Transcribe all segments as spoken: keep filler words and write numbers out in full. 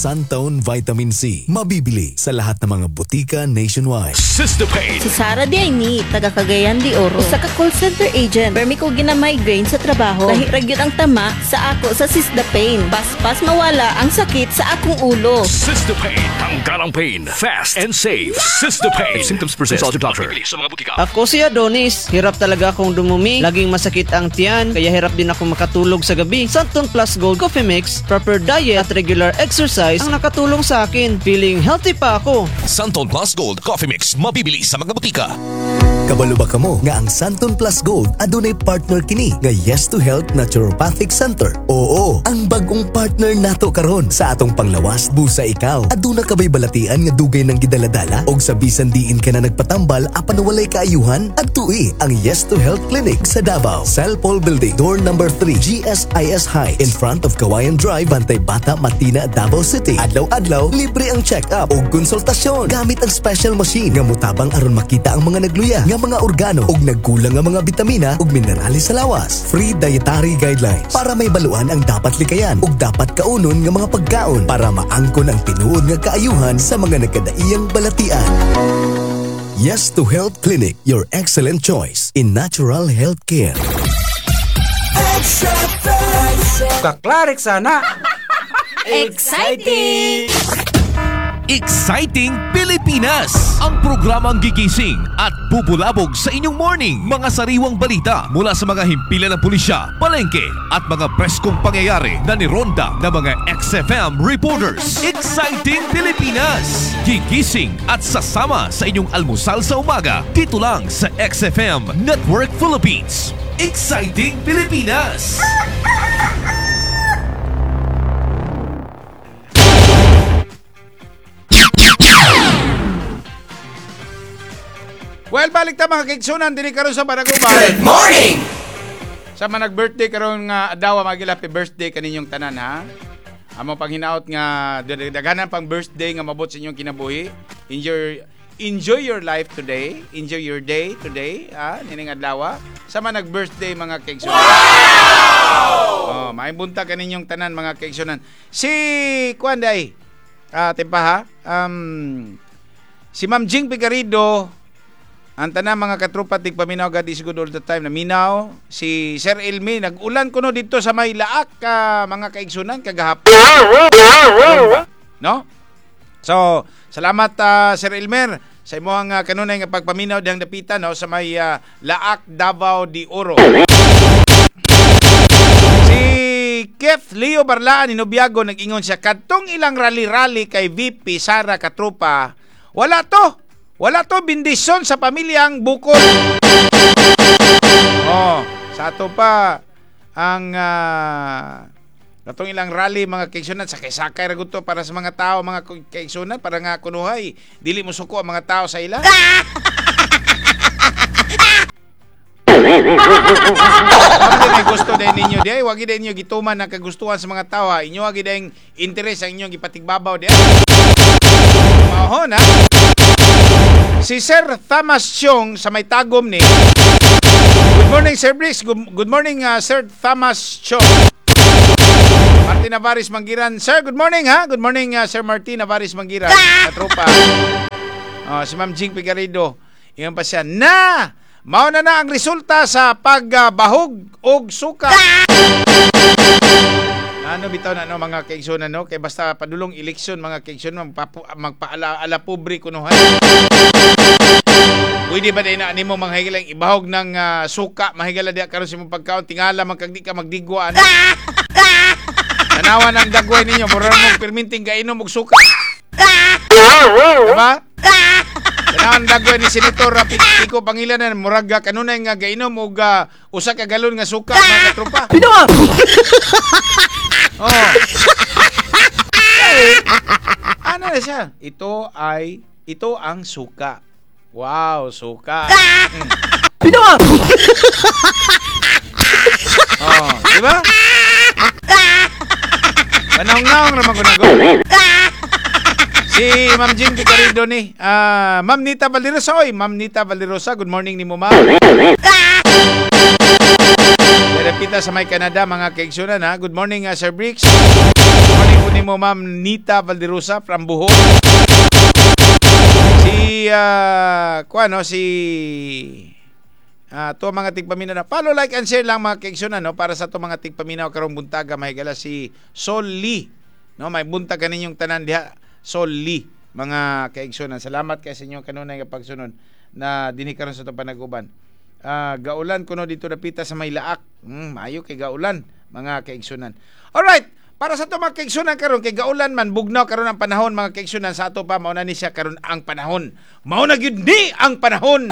Suntone Vitamin C. Mabibili sa lahat ng mga butika nationwide. Sistapain. Si Sara di ay ni, taga Cagayan de Oro. Usa ka call center agent. Permi ko gina-migraine sa trabaho. Lahirag yun ang tama sa ako sa Sistapain. Paspas mawala ang sakit sa akong ulo. Sistapain. Tanggal ang pain. Fast and safe. Sistapain. If symptoms persist, consult your doctor. Mabibili sa mga butika. Ako si Adonis. Hirap talaga akong dumumi. Laging masakit ang tiyan. Kaya hirap din ako makatulog sa gabi. Santon Plus Gold Coffee Mix, proper diet at regular exercise ang nakatulong sa akin. Feeling healthy pa ako. Santon Plus Gold Coffee Mix. Mabibili sa mga butika. Kabalo ba kamo nga ang Santon Plus Gold adunay partner kini nga Yes to Health Naturopathic Center? Oo, ang bagong partner nato karon sa atong panglawas. Busa ikaw, aduna kabay balatian nga dugay ng gidaladala og sa bisan diin ka na nagpatambal apan walay kaayuhan? Adtui ang Yes to Health Clinic sa Davao, Salpol Building, door number three, G S I S Heights, in front of Kawayan Drive, Bantay Bata, Matina, Davao City. Adlaw-adlaw, libre ang check-up o konsultasyon gamit ang special machine nga mutabang aron makita ang mga nagluya nga mga organo ug nagkulang nga mga bitamina ug minerales sa lawas. Free dietary guidelines para may baluan ang dapat likayan ug dapat kaunon nga mga pagkaon para maangkon ang tinuod nga kaayuhan sa mga nagkadaiyang balatian. Yes to Health Clinic, your excellent choice in natural health care. Kaklarik sana. Exciting! Exciting Pilipinas! Ang programang gigising at bubulabog sa inyong morning. Mga sariwang balita mula sa mga himpilan ng pulisya, palengke at mga preskong pangyayari na nironda ng mga X F M reporters. Exciting Pilipinas! Gigising at sasama sa inyong almusal sa umaga dito lang sa X F M Network Philippines. Exciting Pilipinas! Well, balik ta mga kigsunan dili karon sa Barangay. Good morning! Sa mga nag-birthday karon nga adlaw magila happy birthday kaninyong tanan ha. Amo pang hinaot nga daghanan pang birthday nga mabot sa inyong kinabuhi. Enjoy enjoy your life today. Enjoy your day today ha nining adlaw. Sa mga nag-birthday mga kigsunan. Wow! Oh, may bunta kaninyong tanan mga kigsunan. Si kuan day. Ah, tempa ha. Um si Ma'am Jing Pigarido. Ang tanang mga katropa tig paminaw God is good all the time na minaw si Sir Elmi nag-ulan kuno dito sa may laak ka mga kaigsunan kagahapon. No? So, salamat uh, Sir Elmer sa imong uh, kanunay nga pagpaminaw dihang dapita no sa may uh, Laak Davao de Oro. Si Keith Leo Barlaan Inobiago nag-ingon siya kadtong ilang rally-rally kay V P Sara Katropa. Wala to. Wala to bindisyon sa pamilyang Bukol. Oh, sa ato pa ang uh, katong ilang rally mga kaigsunan sakay-sakay ra gud to para sa mga tao mga kaigsunan para nga kunuhay dili mo suko ang mga tao sa ila. Ano may gusto din ninyo di ay wag gid ninyo gituman ang kagustuhan sa mga tao ha. Inyo wag gid ang interes ang inyong gipatigbabaw di. Mahon ha. Si Sir Thomas Chong sa may tagom ni. Good morning Sir Briggs. Good, good morning uh, Sir Thomas Chong. Martin Navaris Manggiran. Sir, good morning ha. Good morning uh, Sir Martin Navaris Manggiran. Katropa. Uh, si Ma'am Jing Pigarido. Ingon pa siya na mao na na ang resulta sa pagbahog uh, og suka. Ano bitaw na no mga kaigsunan no kay basta padulong eleksyon mga kaigsunan magpaala-ala pobre kuno ha. Pwede ba din na nimo manghigalang ibahog ng uh, suka mahigala di karon sa imong pagkaon tingala man kag di ka magdigwa ano. Tanawan ang dagway ninyo murag mo perminting gainom og suka. Diba? Tanawan dagway ni Senator Pico Pangilanan murag kanunay nga gainom og uh, usa ka galon nga suka mga katropa. Pinawa. Oh. Ay, ano na siya? Ito ay, ito ang suka. Wow, suka. Hmm. Pinawa! Oh, di ba? Panahong-nahong naman ko na go. Si Ma'am Jing Picarido ni. Uh, Ma'am Nita Valderosa. Oy, Ma'am Nita Valderosa. Good morning ni mo, ma'am. Darapita sa may Canada, mga kaigsunan ha. Good morning, uh, Sir Briggs. Good morning, ni mo Ma'am Nita Valderosa from Buho. Si uh, kuano si uh, to mga tigpaminaw. Follow, like and share lang mga kaigsunan, no, para sa to mga tigpaminaw karong buntaga mahigala si Sol Lee. No, may buntag kaninyong tanan diha, Sol Lee, mga kaigsunan. Salamat kay sa inyong kanunay nga pagsunod na dinhi karon sa to panaguban. Uh, gaulan kuno dito napita sa Maylaak. Hmm, maayo kay gaulan mga kaigsunan. Alright, para sa to mga kaigsunan karon kay gaulan man bugnaw karon ang panahon mga kaigsunan sa ato pa mao na ni siya karon ang panahon. Mao na gyud ni ang panahon.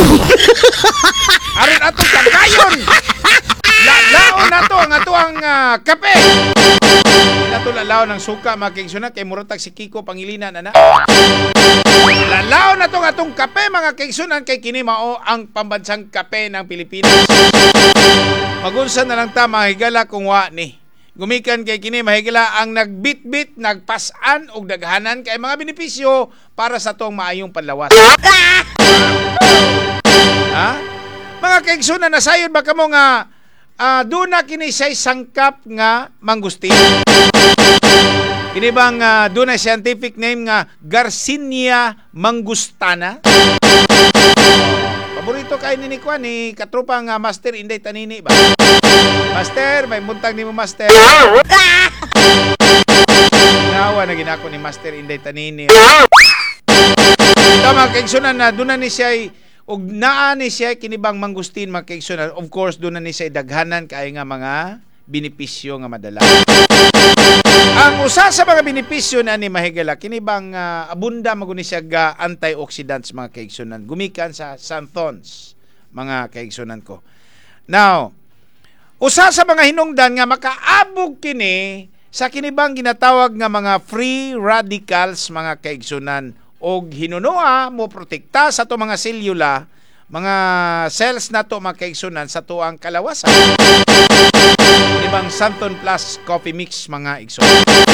Aron ato kagayon. Laon nato ang ato ang uh, kape. Nato lalaw ng suka mga kaigsunan kay murag si Kiko Pangilinan ana. Lalaw na tong atong kape mga kaigsunan kay kini mao ang pambansang kape ng Pilipinas. Magunsa na lang ta mahigala kung wa ni. Gumikan kay kini mahigala ang nagbitbit, nagpasan og daghanan kay mga benepisyo para sa tong maayong panlawas. Ha? Mga kaigsunan nasayon ba kamo nga uh, duna kini say sangkap nga mangustin? Kini bang uh, doon ay scientific name nga Garcinia mangustana? Paborito kay ni Nikwa ni katrupa nga Master Inday Tanini ba? Master, may buntag ni mo Master. Nawa na ginako ni Master Inday Tanini. Ito mga kaigsunan na doon na ni siya og naa ni siya kinibang mangustin mga kaigsunan. Of course, doon na ni siya daghanan kay nga mga benepisyo nga madala. Ang usa sa mga benepisyo na ni mahigala kini bang uh, abunda maguni siya ga antioxidants mga kaigsunan gumikan sa xanthones mga kaigsunan ko. Now, usa sa mga hinungdan nga makaabog kini sa kini bang ginatawag nga mga free radicals mga kaigsunan og hinunoa mo protekta sa to mga selula, mga cells nato mga kaigsunan sa tuang kalawasan. Ibang Santon Plus Coffee Mix mga igsoon.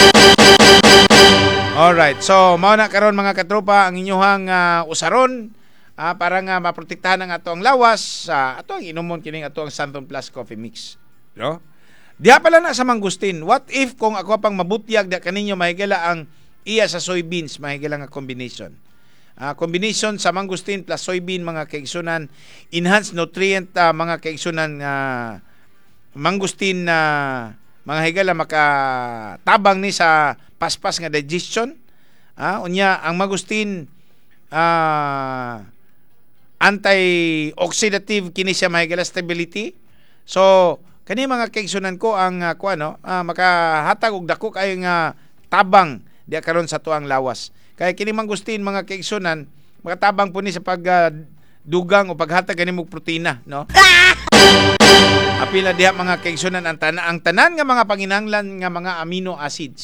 Alright, so mao na karon mga katropa ang inyong uh, usaron uh, para nga maprotektahan ang ato ang lawas, uh, ato ang inumon kining ato ang Santon Plus Coffee Mix. No? Diha pala na sa mangustin. What if kung ako pang mabutyag da kaninyo mahigala ang iya sa soybeans mahigala nga combination. Uh, combination sa mangustin plus soybean mga kaigsunan, enhanced nutrient uh, mga kaigsunan uh, mangustin na uh, mga higala makatabang ni sa paspas nga digestion. Uh, unya ang mangustin uh, anti-oxidative kini siya mahigala stability. So kani mga kaigsunan ko ang uh, kuano uh, makahatag og dako kay nga tabang di karon sa tuang lawas. Kaya kini mangustin mga kaigsunan makatabang po ni sa pag uh, dugang o paghatag kani mog protina, no? Apila diha mga kaigsunan ang tanan ang tanan nga mga panginahanglan nga mga amino acids.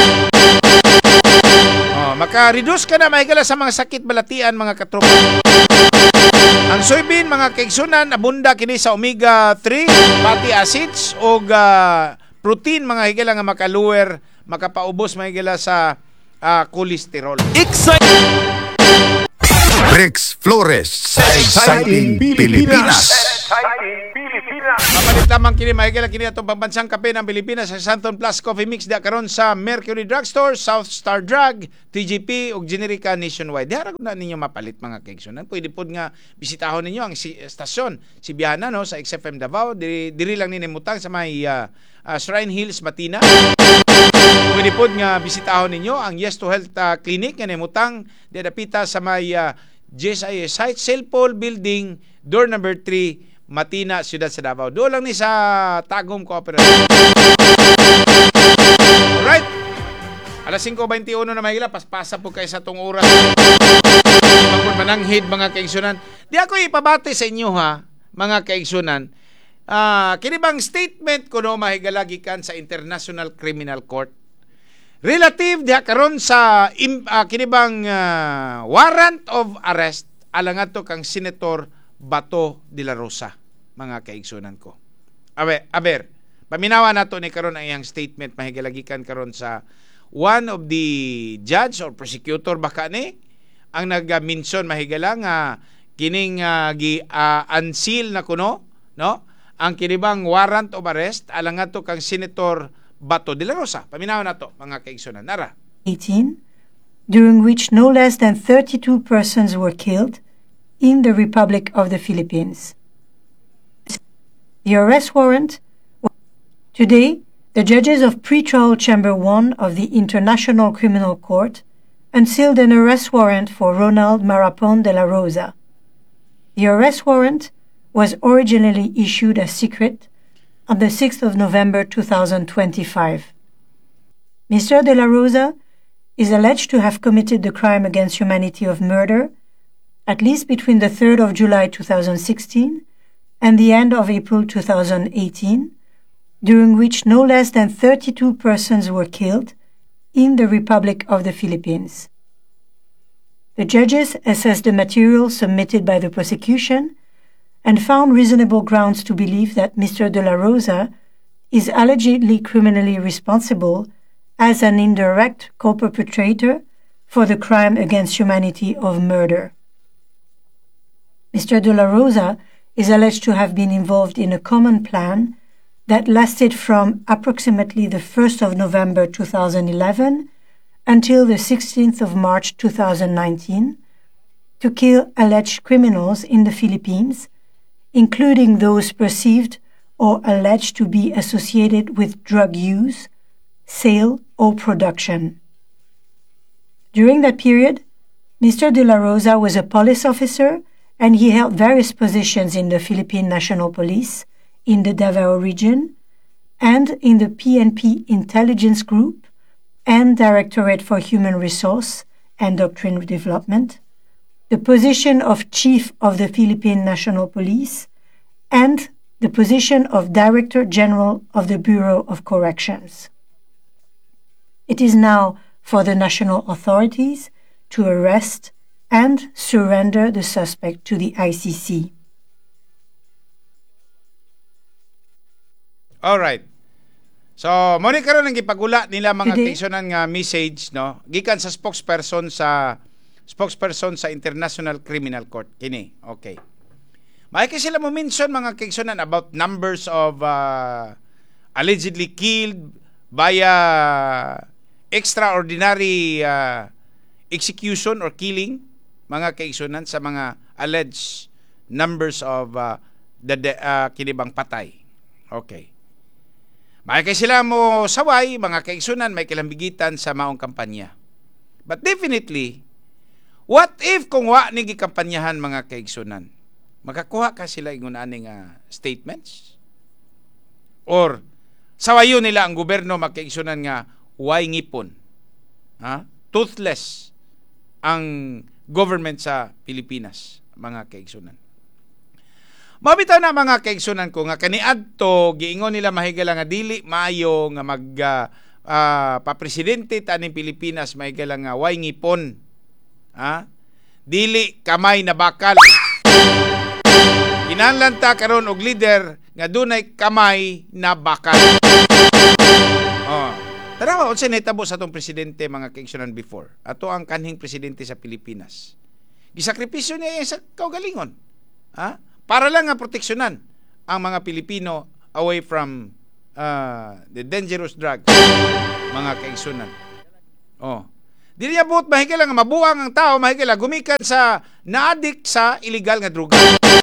Oh, maka-reduce ka na mahigala sa mga sakit balatian mga katropa. Ang soybean mga kaigsunan abunda kini sa omega three fatty acids o uh, protein mga higala nga makaluwer makapaubos mahigala sa uh, cholesterol. Exciting! Rex Flores sa Exciting Pilipinas. Mapalit lamang kini mahigala kini atong pambansang kape ng Pilipinas sa Santon Plus Coffee Mix di karon sa Mercury Drugstore, South Star Drug, T G P ug Generica nationwide. Diha na ninyo mapalit mga kaigsunan. Pwede pod nga bisitahon ninyo ang si, estasyon si Biana no sa X F M Davao. Diri, diri lang ni nimutang sa may uh, uh, Shrine Hills Matina. Pwede pod nga bisitahon ninyo ang Yes to Health uh, Clinic nga nimutang di dapita sa may uh, G S I S site Saint Paul Building, door number three, Matina, Ciudad sa Davao. Doon lang ni sa Tagum Cooperative. Alright. Alas five twenty-one na mahigla. Paspasa po kayo sa tong oras. Pagpun mananghid mga kaigsunan. Di ako ipabati sa inyo ha, mga kaigsunan. Uh, kinibang statement ko no mahigala gikan sa International Criminal Court. Relative diha karon sa im, uh, kinibang uh, warrant of arrest alang ato kang Senator Bato de la Rosa mga kaigsunan ko. Abe, aber, paminawa nato ni karon ang iyang statement mahigalagikan karon sa one of the judge or prosecutor baka ni ang nag-mention mahigala nga kining uh, gi uh, unseal na kuno no ang kinibang warrant of arrest alang ato kang Senator Bato de la Rosa. Paminaw na to, mga kaigsunan. Nara. eighteen, during which no less than thirty-two persons were killed in the Republic of the Philippines. The arrest warrant. Today, the judges of Pretrial Chamber one of the International Criminal Court unsealed an arrest warrant for Ronald Marapon de la Rosa. The arrest warrant was originally issued as secret on the sixth of November two thousand twenty-five. Mister de la Rosa is alleged to have committed the crime against humanity of murder at least between the third of July two thousand sixteen and the end of April two thousand eighteen, during which no less than thirty-two persons were killed in the Republic of the Philippines. The judges assessed the material submitted by the prosecution and found reasonable grounds to believe that Mister de la Rosa is allegedly criminally responsible as an indirect co-perpetrator for the crime against humanity of murder. Mister de la Rosa is alleged to have been involved in a common plan that lasted from approximately the first of November two thousand eleven until the sixteenth of March two thousand nineteen to kill alleged criminals in the Philippines, including those perceived or alleged to be associated with drug use, sale, or production. During that period, Mister de la Rosa was a police officer and he held various positions in the Philippine National Police, in the Davao region, and in the P N P Intelligence Group and Directorate for Human Resource and Doctrine Development, the position of Chief of the Philippine National Police, and the position of Director General of the Bureau of Corrections. It is now for the national authorities to arrest and surrender the suspect to the I C C. Alright. So, muna karon ang gipagula nila mga Today- kaigsunan nga message, no? Gikan sa spokesperson sa spokesperson sa International Criminal Court. Kini, okay. May kasi sila mo mention mga kaigsunan about numbers of uh, allegedly killed via extraordinary uh, execution or killing, mga kaigsunan, sa mga alleged numbers of uh, the de- uh, kinibang patay. Okay. May kay sila mo saway, mga kaigsunan, may kilambigitan sa maong kampanya. But definitely, what if kung wa ni gikampanyahan mga kaigsunan? Makakuha ka sila ingon aning uh, statements? Or sawayo nila ang gobyerno mga kaigsunan nga way ngipon? Ha? Toothless ang government sa Pilipinas, mga kaigsunan. Mabitaw na mga kaigsunan ko nga kaniadto giingon nila mahigala nga dili maayo nga mag uh, uh, papresidente ta ning Pilipinas, mahigala nga way ngipon. Ha? Dili kamay na bakal. Kinahanglan ta karon og leader nga dunay kamay na bakal. Oh. Tara, unsa nahitabo sa atong presidente mga kaigsunan before? Ato ang kanhing presidente sa Pilipinas. Gisakripisyo niya sa kaugalingon. Ha? Para lang nga proteksyonan ang mga Pilipino away from uh, the dangerous drugs, mga kaigsunan. Oh. Dili niya buot mahigala nga mabuang ang tao, mahigala gumikan sa naadik sa illegal nga droga.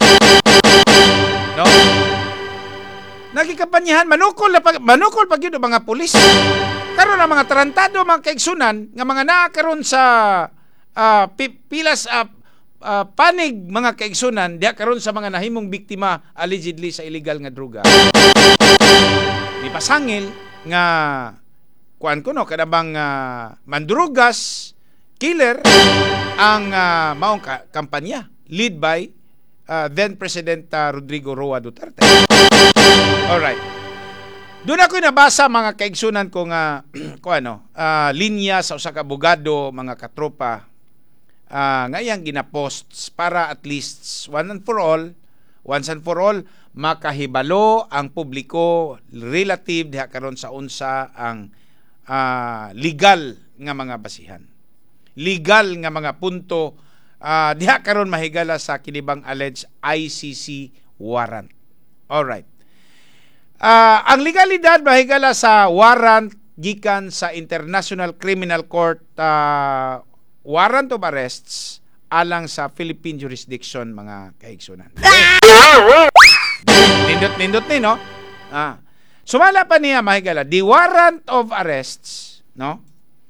No? Nagikampanyahan, manukol na pag, manukol pag yun ang mga pulis. Karon ang mga tarantado, mga kaigsunan, nga mga nakakaroon sa uh, pilas uh, uh, panig, mga kaigsunan, diya karon sa mga nahimong biktima allegedly sa illegal nga droga. Di pasangil nga kuan ko no, kadabang uh, mandrugas, killer, ang uh, maong ka- kampanya lead by uh, then President uh, Rodrigo Roa Duterte. Alright. Doon ako nabasa mga kaigsunan ko nga ko ano, uh, linya sa usa ka abogado, mga katropa, uh, nga iyang ginaposts para at least one and for all, once and for all, makahibalo ang publiko relative diha karon sa unsa ang uh, legal nga mga basihan. Legal nga mga punto uh, diha karon mahigala sa kinibang alleged I C C warrant. Alright. Ah, ang legalidad mahigala sa warrant gikan sa International Criminal Court, ah, warrant of arrests alang sa Philippine jurisdiction, mga kaigsunan. Nindot-nindot ni, no? Ah. Sumala pa niya mahigala, the warrant of arrests, no?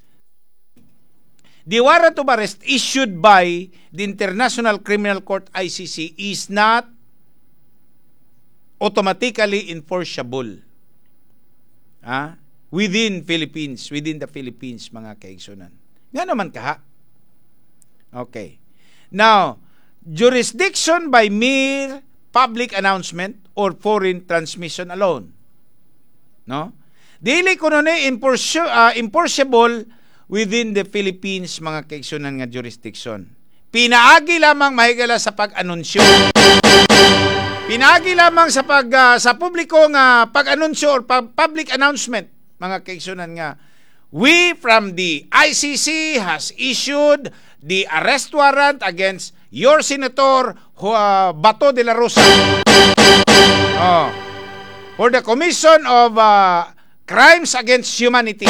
The warrant of arrest issued by the International Criminal Court, I C C, is not automatically enforceable. Ah? Within Philippines, within the Philippines, mga kaigsunan. Nga naman kaha. Okay. Now, jurisdiction by mere public announcement or foreign transmission alone. No? Dili kuno ni enforce, uh, enforceable within the Philippines, mga kaigsunan nga jurisdiction. Pinaagi lamang mahigala sa pag-anunsyo. Pinaagi lamang sa pag uh, sa publiko nga pag-anunsyo or public announcement, mga kaigsunan nga, we from the I C C has issued the arrest warrant against your Senator uh, Bato de la Rosa. Oh. For the commission of uh, crimes against humanity.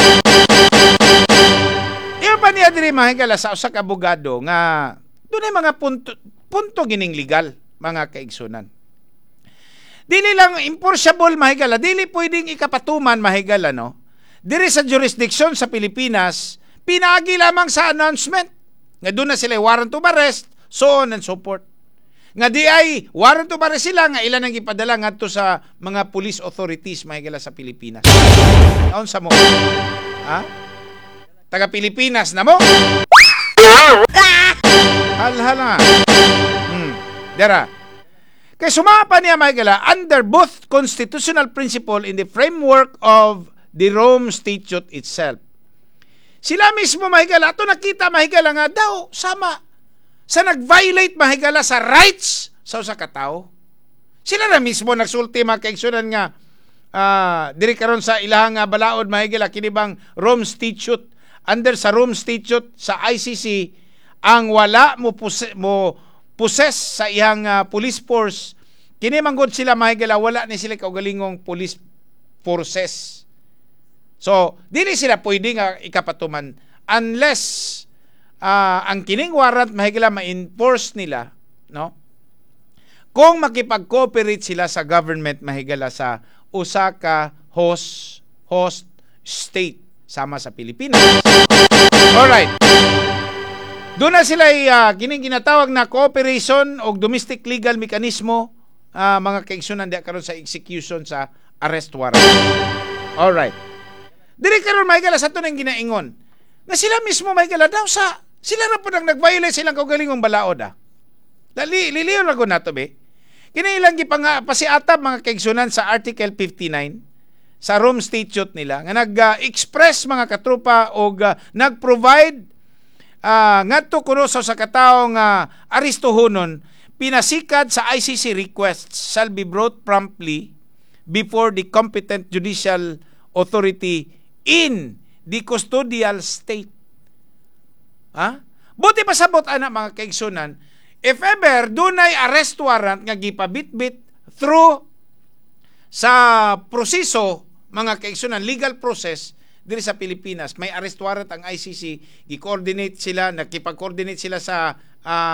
Iyo pa niya diri mahigala sa usa ka abogado nga dunay mga punto punto gining legal, mga kaigsunan. Dili lang enforceable mahigala, dili pwedeng ikapatuman mahigala, no? Diri sa jurisdiction sa Pilipinas, pinaagi lamang sa announcement nga doon na sila warrant of arrest, so on and so forth. Nga di ay warrant of arrest sila nga ilan ang ipadala ngadto sa mga police authorities mahigala sa Pilipinas. Aun sa mo? Ha? Taga Pilipinas na mo? Halhal nga. Hmm. Dera. Kaya sumapa niya mahigala under both constitutional principle in the framework of the Rome Statute itself. Sila mismo mahigala, ito nakita mahigala nga daw, sama sa nag-violate mahigala sa rights sa usa ka tawo. Sila na mismo nagsulti mga kaigsunan nga uh, diri karon sa ilahang nga balaod mahigala kinibang Rome Statute. Under sa Rome Statute sa I C C, ang wala mo puse, mo possess sa iyang uh, police force, kini manggod sila mahigala wala ni sila kaugalingong police forces. So, dili sila pwede nga ikapatuman unless uh, ang kining warrant mahigala ma-enforce nila, no? Kung makipag-cooperate sila sa government mahigala sa usa ka host host state sama sa Pilipinas. Alright. Doon na sila uh, kining ginatawag na cooperation o domestic legal mechanismo, uh, mga kaigsunan diya karon sa execution sa arrest warrant. Alright. Diri karon mahigala sa tunang ginaingon na sila mismo mahigala daw sa sila ra po nang nag-violate silang kaugalingong balaod. Ah. Dali liliw ra gud nato be. Kini ilang gipang pasiatab mga kaigsunan sa Article fifty-nine sa Rome Statute nila nga nag-express uh, mga katrupa o uh, nag-provide uh, ngadto kuno sa katawo nga uh, aristohonon pinasikad sa I C C requests shall be brought promptly before the competent judicial authority in the custodial state. Ha? Buti pasabot ana mga kaigsunan, if ever dunay arrest warrant nga gipabitbit through sa proseso, mga kaigsunan, legal process diri sa Pilipinas, may arrest warrant ang I C C, gi-coordinate sila, nakipag-coordinate sila sa uh,